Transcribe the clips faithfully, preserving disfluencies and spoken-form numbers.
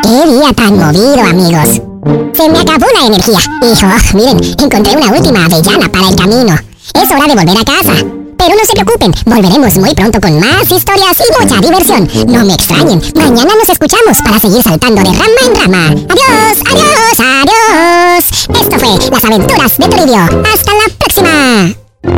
¡Qué día tan movido, amigos! Se me acabó la energía. Hijo, miren, encontré una última avellana para el camino. Es hora de volver a casa. Pero no se preocupen, volveremos muy pronto con más historias y mucha diversión. No me extrañen, mañana nos escuchamos para seguir saltando de rama en rama. ¡Adiós, adiós, adiós! Esto fue Las Aventuras de Toribio. ¡Hasta la próxima!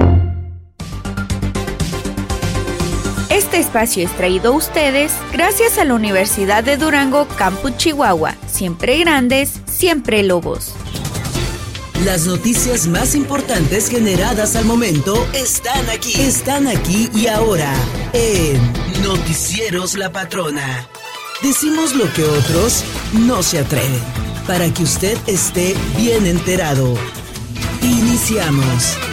Este espacio es traído a ustedes gracias a la Universidad de Durango, Campus Chihuahua. Siempre grandes, siempre lobos. Las noticias más importantes generadas al momento están aquí. Están aquí y ahora en Noticieros La Patrona. Decimos lo que otros no se atreven, para que usted esté bien enterado. Iniciamos.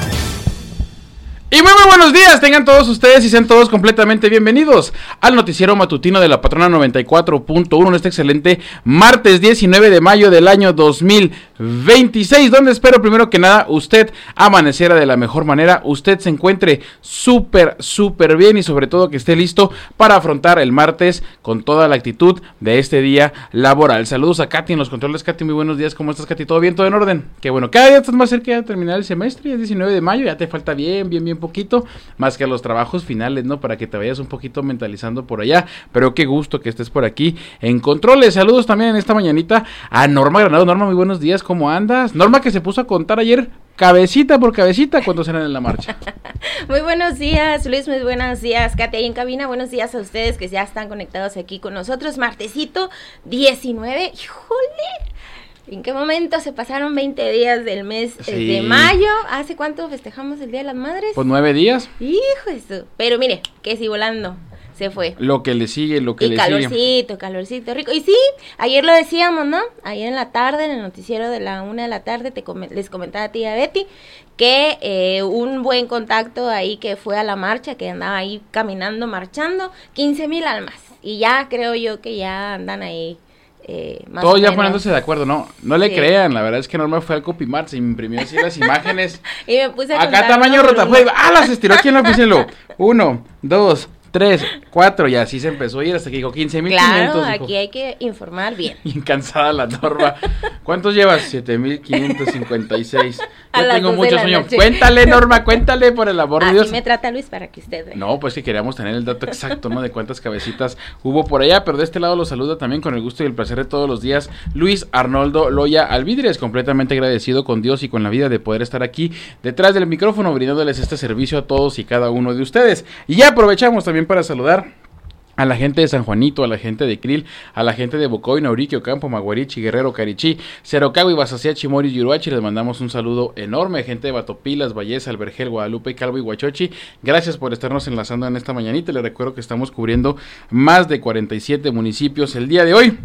Y muy, muy buenos días, tengan todos ustedes y sean todos completamente bienvenidos al noticiero matutino de La Patrona noventa y cuatro punto uno en este excelente martes diecinueve de mayo del año dos mil veintiséis, donde espero primero que nada usted amaneciera de la mejor manera, usted se encuentre súper, súper bien y sobre todo que esté listo para afrontar el martes con toda la actitud de este día laboral. Saludos a Katy en los controles. Katy, muy buenos días, ¿cómo estás, Katy? ¿Todo bien? ¿Todo en orden? Qué bueno, cada día estás más cerca de terminar el semestre, es diecinueve de mayo, ya te falta bien, bien, bien poquito, más que a los trabajos finales, ¿no? Para que te vayas un poquito mentalizando por allá, pero qué gusto que estés por aquí en controles. Saludos también en esta mañanita a Norma Granado. Norma, muy buenos días, ¿cómo andas? Norma, que se puso a contar ayer cabecita por cabecita cuántos eran en la marcha. Muy buenos días, Luis, muy buenos días, Katy, ahí en cabina. Buenos días a ustedes que ya están conectados aquí con nosotros. Martesito diecinueve, híjole, ¿en qué momento se pasaron veinte días del mes sí. de mayo? ¿Hace cuánto festejamos el Día de las Madres? Pues nueve días. Hijo eso. Pero mire, que si volando se fue. Lo que le sigue, lo que y le calorcito, sigue. calorcito, calorcito rico. Y sí, ayer lo decíamos, ¿no? Ayer en la tarde, en el noticiero de la una de la tarde, te com- les comentaba a ti y a Betty que eh, un buen contacto ahí que fue a la marcha, que andaba ahí caminando, marchando, quince mil almas. Y ya creo yo que ya andan ahí. Eh, más Todos ya menos. poniéndose de acuerdo, no, no le sí. crean, la verdad es que Norma fue al Copimart, se imprimió así las imágenes. Y me puse a acá tamaño rotafuego, ah, las estiró aquí en la oficina, luego, uno, dos, tres, cuatro, y así se empezó a ir hasta que dijo quince mil quinientos. Claro, aquí hay que informar bien. Bien cansada la Norma. ¿Cuántos llevas? siete mil quinientos cincuenta y seis. A Yo las tengo dos de mucho la sueño. noche. Cuéntale, Norma, cuéntale por el amor de Dios. Así me trata Luis para que usted vea. No, pues que queríamos tener el dato exacto, ¿no? De cuántas cabecitas hubo por allá, pero de este lado los saluda también con el gusto y el placer de todos los días Luis Arnoldo Loya Alvidres, completamente agradecido con Dios y con la vida de poder estar aquí detrás del micrófono brindándoles este servicio a todos y cada uno de ustedes. Y ya aprovechamos también para saludar a la gente de San Juanito, a la gente de Krill, a la gente de Bocoy, Nauriquio, Campo, Maguarichi, Guerrero, Carichí, Cerocagua, Ibasacía, Chimoris, Yuruachi, les mandamos un saludo enorme, gente de Batopilas, Valleza, Albergel, Guadalupe, Calvo y Huachochi, gracias por estarnos enlazando en esta mañanita, les recuerdo que estamos cubriendo más de cuarenta y siete municipios el día de hoy,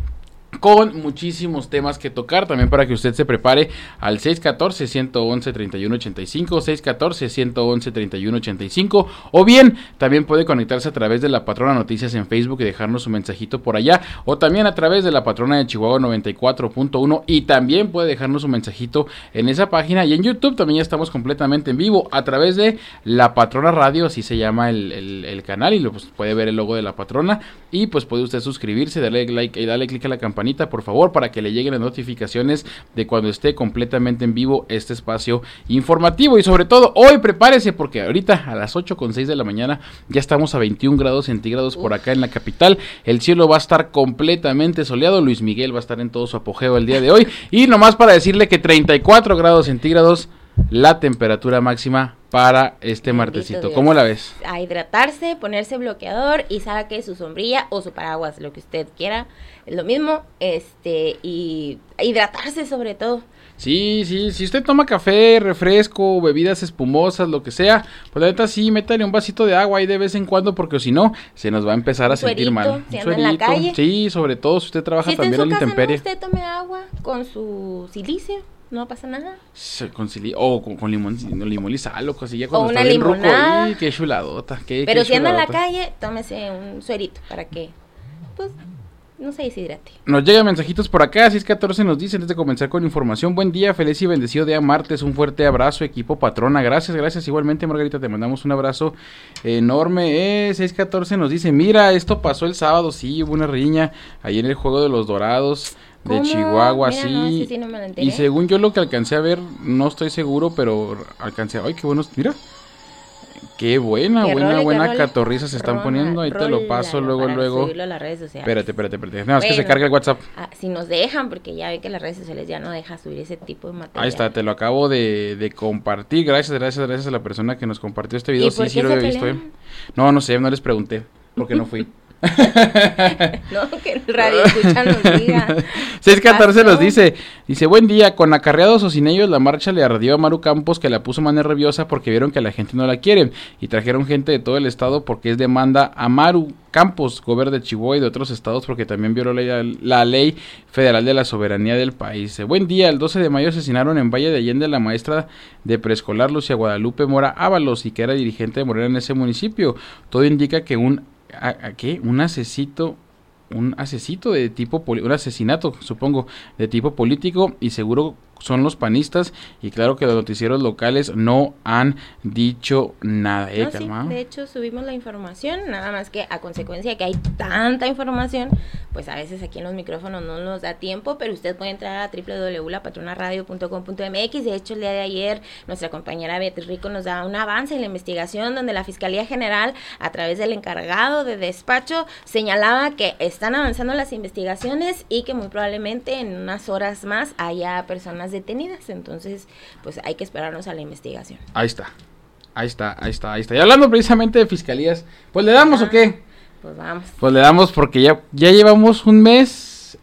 con muchísimos temas que tocar, también para que usted se prepare al seis uno cuatro, uno uno uno, tres uno ocho cinco, seis uno cuatro, uno uno uno, tres uno ocho cinco, o bien también puede conectarse a través de La Patrona Noticias en Facebook y dejarnos un mensajito por allá, o también a través de La Patrona de Chihuahua noventa y cuatro punto uno, y también puede dejarnos un mensajito en esa página, y en YouTube también ya estamos completamente en vivo, a través de La Patrona Radio, así se llama el, el, el canal, y lo, pues, puede ver el logo de La Patrona, y pues puede usted suscribirse, darle like y darle clic a la campanita, por favor, para que le lleguen las notificaciones de cuando esté completamente en vivo este espacio informativo. Y sobre todo, hoy prepárese, porque ahorita a las ocho con seis de la mañana ya estamos a veintiún grados centígrados por acá en la capital. El cielo va a estar completamente soleado. Luis Miguel va a estar en todo su apogeo el día de hoy. Y nomás para decirle que treinta y cuatro grados centígrados la temperatura máxima para este martesito. ¿Cómo la ves? A hidratarse, ponerse bloqueador y saque su sombrilla o su paraguas, lo que usted quiera, es lo mismo, este, y hidratarse sobre todo. Sí, sí, si usted toma café, refresco, bebidas espumosas, lo que sea, pues la neta sí, métale un vasito de agua ahí de vez en cuando, porque si no, se nos va a empezar a sentir mal. Si anda en la calle. Sí, sobre todo si usted trabaja si también en a la intemperie. Si usted tome agua con su silicio. No pasa nada. Se concilia, o con, con limón, limón y sal o cosilla. O una limonada. Ruco, qué chuladota. Qué, Pero qué si anda en la chuladota. calle, tómese un suerito para que, pues, no se deshidrate. Nos llegan mensajitos por acá, seis catorce nos dice, antes de comenzar con información, buen día, feliz y bendecido día martes, un fuerte abrazo, equipo patrona, gracias, gracias, igualmente Margarita, te mandamos un abrazo enorme, eh, seis catorce nos dice, mira, esto pasó el sábado, sí, hubo una riña, ahí en el juego de los Dorados, de ¿Cómo? Chihuahua, Mira, sí, no, sí, sí, no me lo enteré. y según yo lo que alcancé a ver, no estoy seguro, pero alcancé a, ay, qué buenos, mira, qué buena, Que buena, role, que buena role. catorriza se están Rola, poniendo, ahí te lo paso rólalo luego, para luego, subirlo a las redes sociales. espérate, espérate, espérate, no, es que se Bueno. carga el WhatsApp. Ah, si nos dejan, porque ya ve que las redes sociales ya no deja subir ese tipo de material. Ahí está, te lo acabo de, de compartir. Gracias, gracias, gracias a la persona que nos compartió este video. ¿Y por Sí, sí qué lo se había visto, eh. pelean? No, no sé, no les pregunté, porque no fui. No, que el radio escucha nos diga. seis catorce ¿Qué nos pasó? dice, dice, buen día, con acarreados o sin ellos, la marcha le ardió a Maru Campos, que la puso más nerviosa porque vieron que la gente no la quiere, y trajeron gente de todo el estado porque es demanda a Maru Campos, gobernador de Chihuahua y de otros estados porque también violó la, la ley federal de la soberanía del país. Dice, buen día, el doce de mayo asesinaron en Valle de Allende a la maestra de preescolar Lucia Guadalupe Mora Ábalos, y que era dirigente de Morena en ese municipio. Todo indica que un ¿A, a qué? Un asesito, un asesito de tipo, poli- un asesinato, supongo, de tipo político, y seguro son los panistas, y claro que los noticieros locales no han dicho nada, eh, No, sí, calma. de hecho subimos la información, nada más que a consecuencia de que hay tanta información, pues a veces aquí en los micrófonos no nos da tiempo, pero usted puede entrar a doble u doble u doble u punto la patrona radio punto com punto m x. De hecho, el día de ayer nuestra compañera Beatriz Rico nos da un avance en la investigación donde la Fiscalía General, a través del encargado de despacho, señalaba que están avanzando las investigaciones y que muy probablemente en unas horas más haya personas detenidas. Entonces, pues hay que esperarnos a la investigación. Ahí está, ahí está, ahí está, ahí está. Y hablando precisamente de fiscalías, pues le damos Ah, o qué? Pues vamos. Pues le damos porque ya, ya llevamos un mes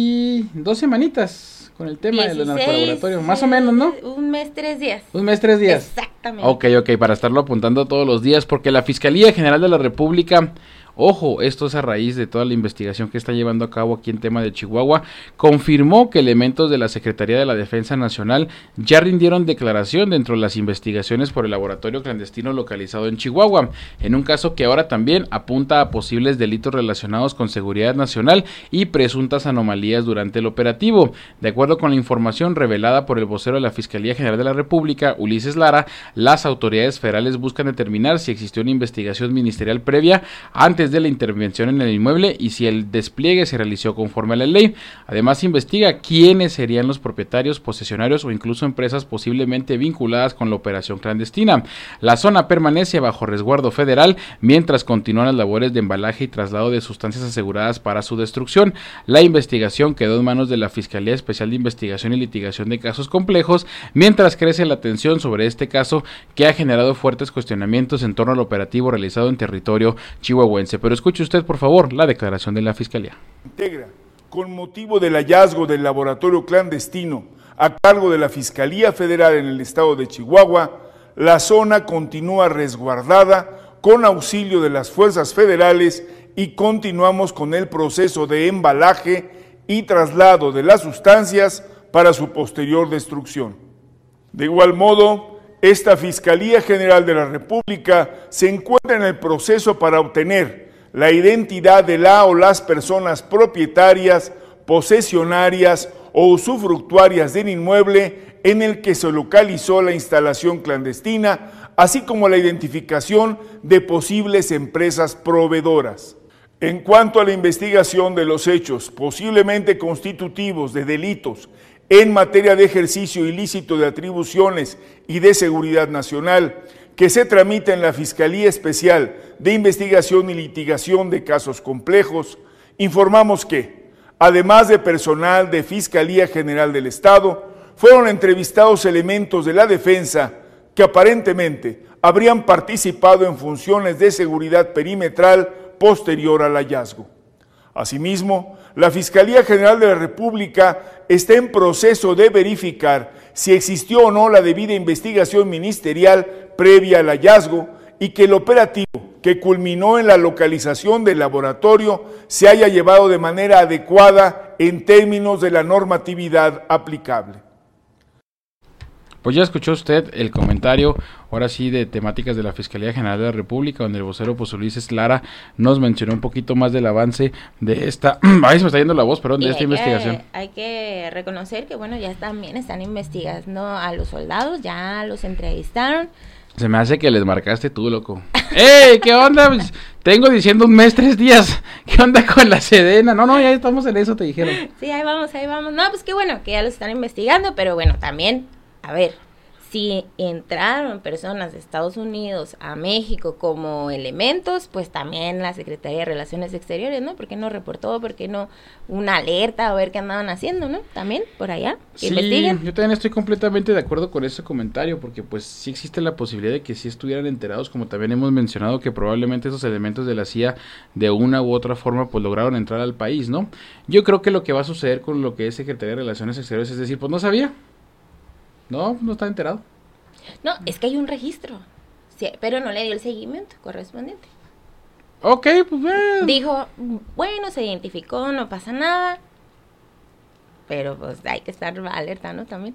y dos semanitas con el tema del dieciséis, narcolaboratorio, más o menos, ¿no? Un mes, tres días. Un mes, tres días. Exactamente. Ok, ok, para estarlo apuntando todos los días, porque la Fiscalía General de la República, ojo, esto es a raíz de toda la investigación que está llevando a cabo aquí en tema de Chihuahua, confirmó que elementos de la Secretaría de la Defensa Nacional ya rindieron declaración dentro de las investigaciones por el laboratorio clandestino localizado en Chihuahua, en un caso que ahora también apunta a posibles delitos relacionados con seguridad nacional y presuntas anomalías durante el operativo. De acuerdo con la información revelada por el vocero de la Fiscalía General de la República, Ulises Lara, las autoridades federales buscan determinar si existió una investigación ministerial previa antes de la intervención en el inmueble y si el despliegue se realizó conforme a la ley. Además, investiga quiénes serían los propietarios, posesionarios o incluso empresas posiblemente vinculadas con la operación clandestina. La zona permanece bajo resguardo federal mientras continúan las labores de embalaje y traslado de sustancias aseguradas para su destrucción. La investigación quedó en manos de la Fiscalía Especial de Investigación y Litigación de Casos Complejos, mientras crece la atención sobre este caso que ha generado fuertes cuestionamientos en torno al operativo realizado en territorio chihuahuense. Pero escuche usted, por favor, la declaración de la Fiscalía. Integra, con motivo del hallazgo del laboratorio clandestino a cargo de la Fiscalía Federal en el estado de Chihuahua, la zona continúa resguardada con auxilio de las fuerzas federales y continuamos con el proceso de embalaje y traslado de las sustancias para su posterior destrucción. De igual modo, esta Fiscalía General de la República se encuentra en el proceso para obtener la identidad de la o las personas propietarias, posesionarias o usufructuarias del inmueble en el que se localizó la instalación clandestina, así como la identificación de posibles empresas proveedoras. En cuanto a la investigación de los hechos posiblemente constitutivos de delitos en materia de ejercicio ilícito de atribuciones y de seguridad nacional, que se tramita en la Fiscalía Especial de Investigación y Litigación de Casos Complejos, informamos que, además de personal de Fiscalía General del Estado, fueron entrevistados elementos de la defensa que aparentemente habrían participado en funciones de seguridad perimetral posterior al hallazgo. Asimismo, la Fiscalía General de la República está en proceso de verificar si existió o no la debida investigación ministerial previa al hallazgo y que el operativo que culminó en la localización del laboratorio se haya llevado de manera adecuada en términos de la normatividad aplicable. Pues ya escuchó usted el comentario, ahora sí, de temáticas de la Fiscalía General de la República, donde el vocero pues Ulises Lara nos mencionó un poquito más del avance de esta, ay, se me está yendo la voz, perdón, de y esta hay investigación. Que, hay que reconocer que, bueno, ya también están investigando a los soldados, ya los entrevistaron. Se me hace que les marcaste tú, loco. ¡Ey! ¿Qué onda? Pues, tengo diciendo un mes, tres días. ¿Qué onda con la Sedena? No, no, ya estamos en eso, te dijeron. Sí, ahí vamos, ahí vamos. No, pues qué bueno que ya los están investigando, pero bueno, también, a ver, si entraron personas de Estados Unidos a México como elementos, pues también la Secretaría de Relaciones Exteriores, ¿no? ¿Por qué no reportó? ¿Por qué no una alerta a ver qué andaban haciendo, ¿no? También, por allá, que sí, investiguen. Yo también estoy completamente de acuerdo con ese comentario, porque pues sí existe la posibilidad de que sí estuvieran enterados, como también hemos mencionado, que probablemente esos elementos de la C I A de una u otra forma pues lograron entrar al país, ¿no? Yo creo que lo que va a suceder con lo que es Secretaría de Relaciones Exteriores es decir, pues no sabía. No, no está enterado. No, es que hay un registro, sí, pero no le dio el seguimiento correspondiente. Ok, pues bueno. Dijo, bueno, se identificó, no pasa nada, pero pues hay que estar alerta, ¿no? También.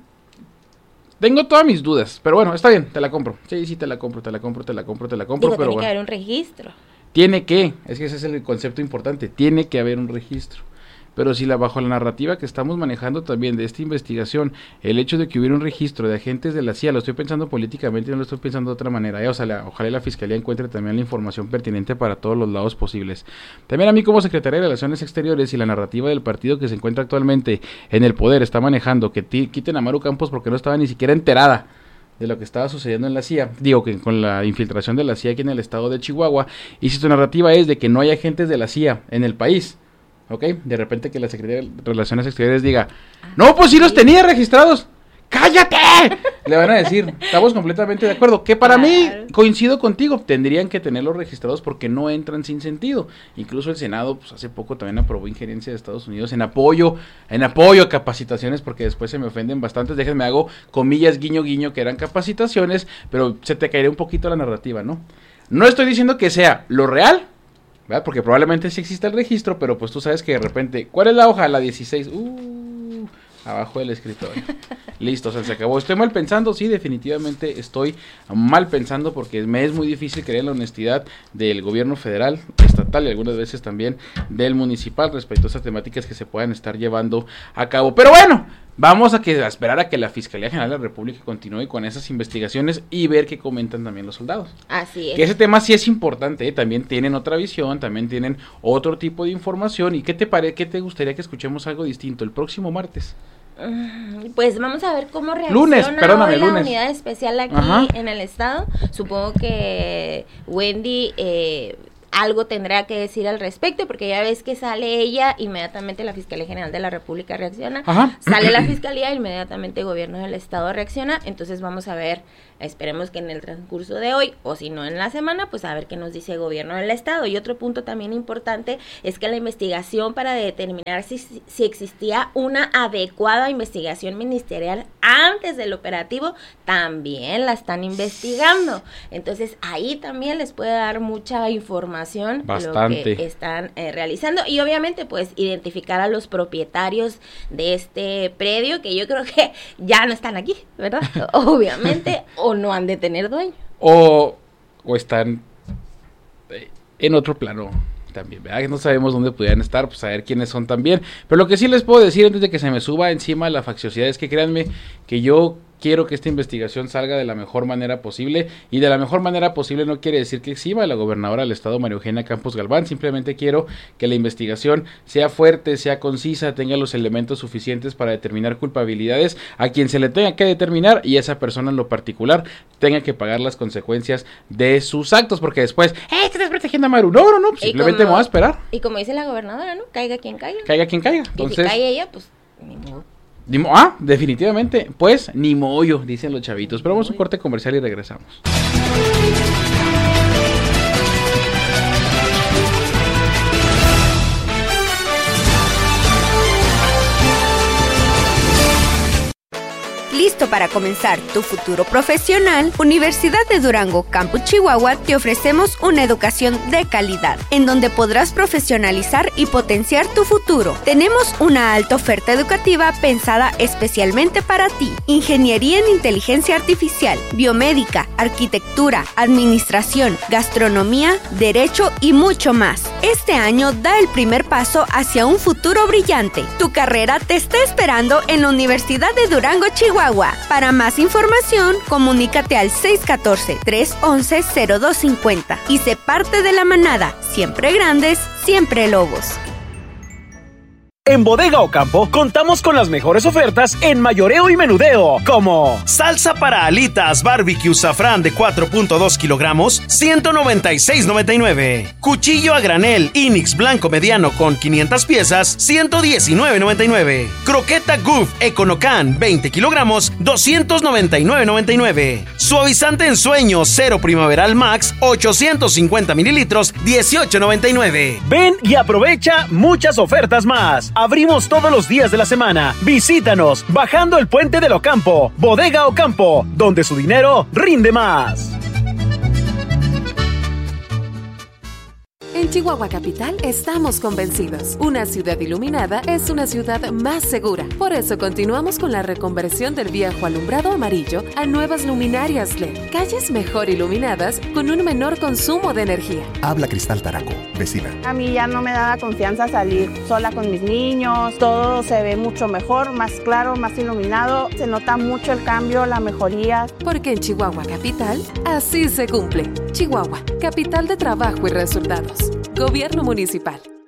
Tengo todas mis dudas, pero bueno, está bien, te la compro. Sí, sí, te la compro, te la compro, te la compro, te la compro, Digo, pero tiene bueno. que haber un registro. Tiene que, es que ese es el concepto importante, tiene que haber un registro. Pero si la bajo la narrativa que estamos manejando también de esta investigación, el hecho de que hubiera un registro de agentes de la C I A, lo estoy pensando políticamente y no lo estoy pensando de otra manera, ¿eh? O sea, la, ojalá la Fiscalía encuentre también la información pertinente para todos los lados posibles. También a mí como Secretaría de Relaciones Exteriores y la narrativa del partido que se encuentra actualmente en el poder está manejando que t- quiten a Maru Campos porque no estaba ni siquiera enterada de lo que estaba sucediendo en la C I A, digo que con la infiltración de la C I A aquí en el estado de Chihuahua, y si tu narrativa es de que no hay agentes de la C I A en el país, ¿ok? De repente que la Secretaría de Relaciones Exteriores diga, no, pues sí los tenía registrados. ¡Cállate! Le van a decir, estamos completamente de acuerdo, que para mí, coincido contigo, tendrían que tenerlos registrados porque no entran sin sentido. Incluso el Senado, pues hace poco también aprobó injerencia de Estados Unidos en apoyo, en apoyo a capacitaciones, porque después se me ofenden bastantes, déjenme hago comillas, guiño, guiño, que eran capacitaciones, pero se te caería un poquito la narrativa, ¿no? No estoy diciendo que sea lo real, ¿verdad? Porque probablemente sí exista el registro, pero pues tú sabes que de repente, ¿cuál es la hoja? La dieciséis, uh, abajo del escritorio. Listo, o sea, se acabó. ¿Estoy mal pensando? Sí, definitivamente estoy mal pensando porque me es muy difícil creer en la honestidad del gobierno federal, estatal y algunas veces también del municipal respecto a estas temáticas que se puedan estar llevando a cabo. Pero bueno, vamos a, que, a esperar a que la Fiscalía General de la República continúe con esas investigaciones y ver qué comentan también los soldados. Así es. Que ese tema sí es importante, ¿eh? También tienen otra visión, también tienen otro tipo de información. ¿Y qué te parece, qué te gustaría que escuchemos algo distinto el próximo martes? Pues vamos a ver cómo reacciona lunes, perdóname, hoy la lunes. unidad especial aquí Ajá. en el estado. Supongo que Wendy eh, algo tendrá que decir al respecto, porque ya ves que sale ella, inmediatamente la Fiscalía General de la República reacciona, Ajá. sale la Fiscalía, inmediatamente el gobierno del estado reacciona. Entonces vamos a ver, esperemos que en el transcurso de hoy, o si no en la semana, pues a ver qué nos dice el gobierno del estado. Y otro punto también importante es que la investigación para determinar si, si existía una adecuada investigación ministerial antes del operativo, también la están investigando. Entonces ahí también les puede dar mucha información Bastante. de lo que están eh, realizando. Y obviamente pues identificar a los propietarios de este predio, que yo creo que ya no están aquí, ¿verdad? Obviamente, o no han de tener dueño. O, o están eh, en otro plano también, ¿verdad? No sabemos dónde pudieran estar, pues a ver quiénes son también. Pero lo que sí les puedo decir antes de que se me suba encima la facciosidad es que créanme que yo quiero que esta investigación salga de la mejor manera posible, y de la mejor manera posible no quiere decir que exima a la gobernadora del estado, María Eugenia Campos Galván. Simplemente quiero que la investigación sea fuerte, sea concisa, tenga los elementos suficientes para determinar culpabilidades a quien se le tenga que determinar, y esa persona en lo particular tenga que pagar las consecuencias de sus actos, porque después, ¡eh, te estás protegiendo a Maru! No, no, no, pues simplemente como, me voy a esperar. Y como dice la gobernadora, ¿no? Caiga quien caiga. Caiga quien caiga. Y Entonces, si cae ella, pues ni modo. Ni mo- ah, definitivamente, pues ni mollo, dicen los chavitos. Pero vamos a un corte comercial y regresamos. ¿Listo listo para comenzar tu futuro profesional, Universidad de Durango Campus Chihuahua te ofrecemos una educación de calidad, en donde podrás profesionalizar y potenciar tu futuro. Tenemos una alta oferta educativa pensada especialmente para ti. Ingeniería en Inteligencia Artificial, Biomédica, Arquitectura, Administración, Gastronomía, Derecho y mucho más. Este año da el primer paso hacia un futuro brillante. Tu carrera te está esperando en la Universidad de Durango, Chihuahua. Para más información, comunícate al seis uno cuatro, tres uno uno, cero dos cinco cero y sé parte de la manada. Siempre grandes, siempre lobos. En Bodega Ocampo contamos con las mejores ofertas en mayoreo y menudeo, como salsa para alitas barbecue safrán de cuatro punto dos kilogramos, ciento noventa y seis noventa y nueve. Cuchillo a granel Inix blanco mediano con quinientas piezas, ciento diecinueve noventa y nueve. Croqueta Goof Econocan veinte kilogramos, doscientos noventa y nueve noventa y nueve. Suavizante en sueño cero primaveral max, ochocientos cincuenta mililitros, dieciocho noventa y nueve. Ven y aprovecha muchas ofertas más. Abrimos todos los días de la semana. Visítanos bajando el puente del Ocampo. Bodega Ocampo, donde su dinero rinde más. En Chihuahua Capital estamos convencidos. Una ciudad iluminada es una ciudad más segura. Por eso continuamos con la reconversión del viejo alumbrado amarillo a nuevas luminarias L E D. Calles mejor iluminadas con un menor consumo de energía. Habla Cristal Taraco, vecina. A mí ya no me daba confianza salir sola con mis niños. Todo se ve mucho mejor, más claro, más iluminado. Se nota mucho el cambio, la mejoría. Porque en Chihuahua Capital, así se cumple. Chihuahua, capital de trabajo y resultados. Gobierno Municipal.